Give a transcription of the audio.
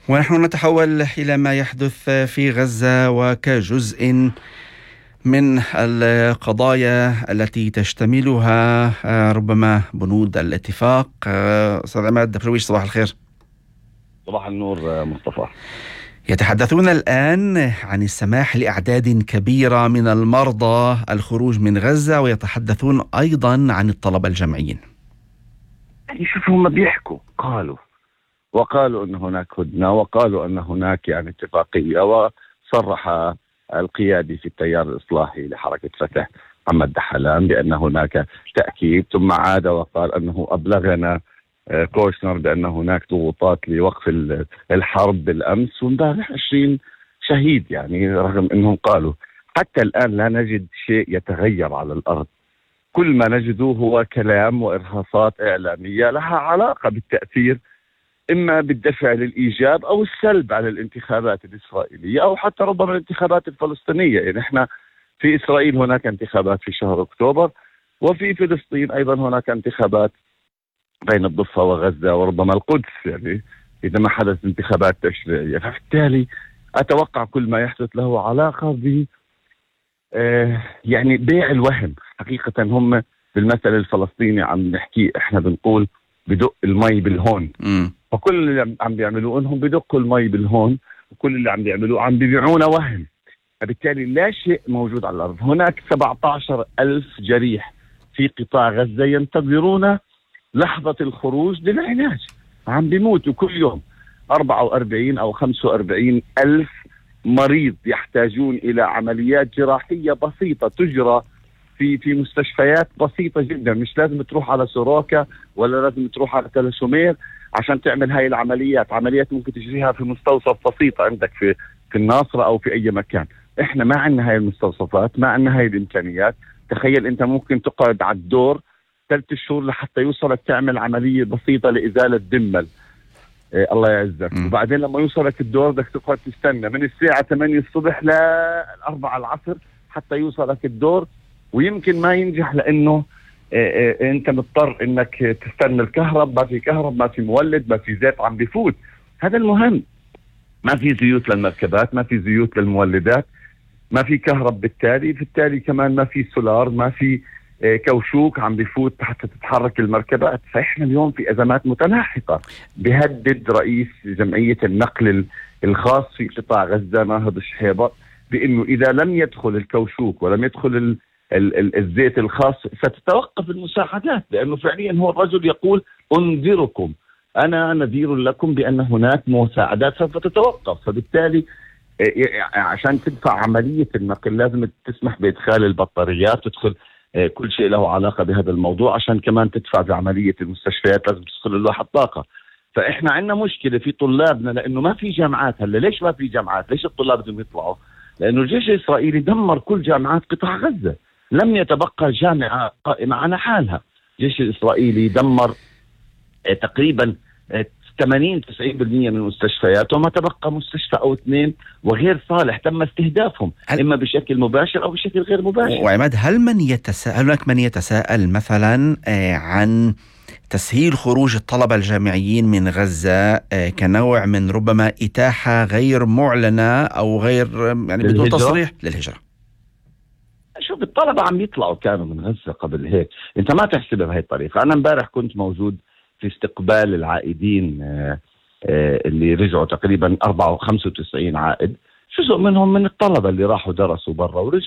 ونحن نتحول إلى ما يحدث في غزة وكجزء من القضايا التي تشتملها ربما بنود الاتفاق. أستاذ عماد دبرويش، صباح الخير. صباح النور مصطفى. يتحدثون الآن عن السماح لأعداد كبيرة من المرضى الخروج من غزة، ويتحدثون أيضا عن الطلبة الجمعيين. يعني شوفوا، هم بيحكوا وقالوا أن هناك هدنة، وقالوا أن هناك اتفاقية، وصرح القيادي في التيار الإصلاحي لحركة فتح محمد دحلان بأن هناك تأكيد، ثم عاد وقال أنه أبلغنا كوشنر بأن هناك ضغوطات لوقف الحرب بالأمس، وامبارح 20 شهيد. رغم أنهم قالوا حتى الآن لا نجد شيء يتغير على الأرض، كل ما نجده هو كلام وإرهاصات إعلامية لها علاقة بالتأثير إما بالدفع للإيجاب أو السلب على الانتخابات الإسرائيلية، أو حتى ربما الانتخابات الفلسطينية. إحنا في إسرائيل هناك انتخابات في شهر أكتوبر، وفي فلسطين أيضا هناك انتخابات بين الضفة وغزة وربما القدس، إذا ما حدث انتخابات تشريعية. فبالتالي أتوقع كل ما يحدث له علاقة ب بيع الوهم. حقيقة هم بالمثل الفلسطيني عم نحكي، إحنا بنقول بدق المي بالهون. فكل اللي عم بيعملوه انهم بدقوا المي بالهون، وكل اللي عم بيعملوه عم بيبيعونا وهم. فبالتالي لا شيء موجود على الأرض. هناك 17,000 جريح في قطاع غزة ينتظرون لحظة الخروج للعلاج، عم بيموتوا كل يوم 44 أو 45 ألف مريض يحتاجون إلى عمليات جراحية بسيطة تجرى في مستشفيات بسيطة جدا. مش لازم تروح على سوروكا ولا لازم تروح على تلاشومير عشان تعمل هاي العمليات. عمليات ممكن تجريها في مستوصف بسيطة عندك في الناصرة أو في أي مكان. إحنا ما عندنا هاي المستوصفات، ما عندنا هاي الإمكانيات. تخيل أنت ممكن تقعد على الدور 3 شهور لحتى يوصلك تعمل عملية بسيطة لإزالة دمل. الله يعزك. وبعدين لما يوصلك الدور بدك تقعد تستنى من الساعة 8 الصبح ل 4 العصر حتى يوصلك الدور، ويمكن ما ينجح لأنه انت مضطر انك تستنى الكهرب، ما في كهرب، ما في مولد، ما في زيت عم بفوت. هذا المهم. ما في زيوت للمركبات، ما في زيوت للمولدات، ما في كهرب، بالتالي كمان ما في سولار، ما في كوشوك عم بفوت حتى تتحرك المركبات. فإحنا اليوم في أزمات متلاحقة. بيهدد رئيس جمعية النقل الخاص في قطاع غزة ناهض الشحيبة بأنه إذا لم يدخل الكوشوك ولم يدخل الزيت الخاص ستتوقف المساعدات، لأنه فعليا هو الرجل يقول أنذركم، أنا نذير لكم بأن هناك مساعدات سوف تتوقف. فبالتالي عشان تدفع عملية النقل لازم تسمح بإدخال البطاريات، تدخل كل شيء له علاقة بهذا الموضوع. عشان كمان تدفع بعملية المستشفيات لازم تدخل اللوحة الطاقة. فإحنا عندنا مشكلة في طلابنا لأنه ما في جامعات. هلا ليش ما في جامعات؟ ليش الطلاب بدهم يطلعوا؟ لأنه الجيش الإسرائيلي دمر كل جامعات قطاع غزة، لم يتبقى جامعة قائمة على حالها. الجيش الإسرائيلي دمر تقريبا 80-90% من المستشفيات، وما تبقى مستشفى أو 2 وغير صالح تم استهدافهم إما بشكل مباشر أو بشكل غير مباشر. وعماد، هل هناك من يتساءل مثلا عن تسهيل خروج الطلبة الجامعيين من غزة كنوع من ربما إتاحة غير معلنة أو غير بدون تصريح للهجرة؟ شوف، الطلبة عم يطلعوا كانوا من غزة قبل هيك، انت ما تحسبها بهي الطريقة. انا امبارح كنت موجود في استقبال العائدين اللي رجعوا تقريبا 94 عائد، جزء منهم من الطلبة اللي راحوا درسوا برا ورجعوا.